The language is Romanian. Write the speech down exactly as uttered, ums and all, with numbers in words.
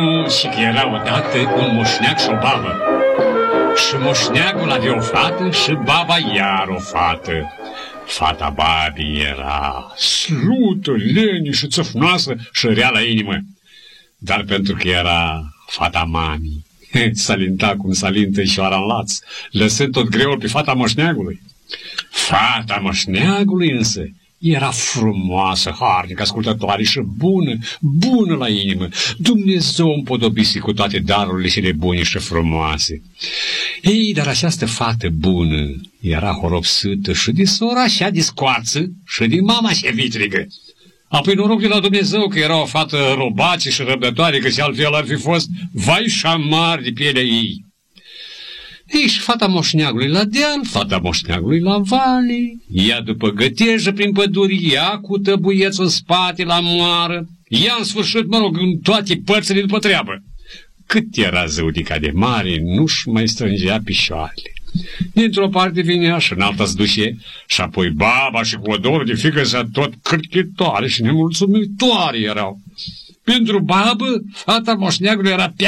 Și că era odată un moșneag și o babă. Și moșneagul avea o fată și baba iar o fată. Fata babii era slută, lenișă, țăfnoasă și rea la inimă. Dar pentru că era fata mamii, salinta cum salintă Ioara în laț, lăsând tot greul pe fata moșneagului. Fata moșneagului însă era frumoasă, harnică, ascultătoare și bună, bună la inimă. Dumnezeu împodobise cu toate darurile cele bune și frumoase. Ei, dar această fată bună era horopsită și de sora așa de scoarță și de mama așa vitrigă. Apoi noroc de la Dumnezeu că era o fată robace și răbdătoare, că și altfel ar fi fost vai și amar de pielea ei. Ei, și fata moșneagului la deal, fata moșneagului la vale, ea după gătejă prin păduri, ea cu tăbuiețul în spate la moară, ea în sfârșit, mă rog, în toate părțile după treabă. Cât era zăudica de mare, nu-și mai strângea pișoarele. Dintr-o parte vinea și în alta se duce, și apoi baba și cu odor de fică se tot cârchitoare și nemulțumitoare erau. Pentru babă, fata moșneagului era